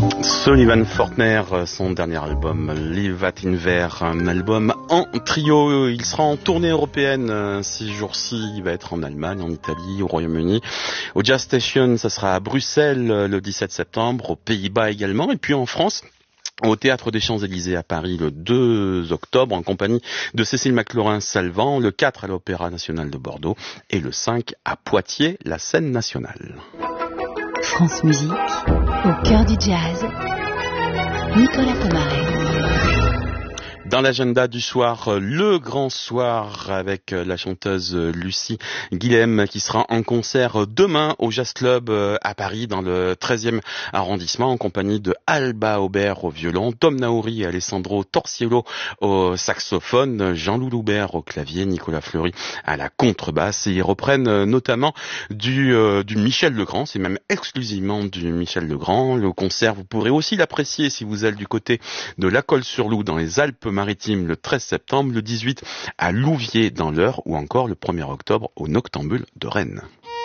Sullivan Fortner, son dernier album, Live at Inver, un album en trio. Il sera en tournée européenne ces jours-ci. Il va être en Allemagne, en Italie, au Royaume-Uni. Au Jazz Station, ça sera à Bruxelles le 17 septembre, aux Pays-Bas également, et puis en France, au Théâtre des Champs-Élysées à Paris le 2 octobre en compagnie de Cécile McLaurin-Salvant, le 4 à l'Opéra National de Bordeaux et le 5 à Poitiers, la scène nationale. France Musique, au cœur du jazz, Nicolas Pomaret. Dans l'agenda du soir, le grand soir avec la chanteuse Lucie Guillem qui sera en concert demain au Jazz Club à Paris dans le 13e arrondissement en compagnie de Alba Aubert au violon, Tom Naouri et Alessandro Torciello au saxophone, Jean-Loup Loubert au clavier, Nicolas Fleury à la contrebasse, et ils reprennent notamment du Michel Legrand, c'est même exclusivement du Michel Legrand. Le concert, vous pourrez aussi l'apprécier si vous êtes du côté de La Colle-sur-Loup dans les Alpes-Maritimes le 13 septembre, le 18 à Louviers dans l'Eure ou encore le 1er octobre au Noctambule de Rennes.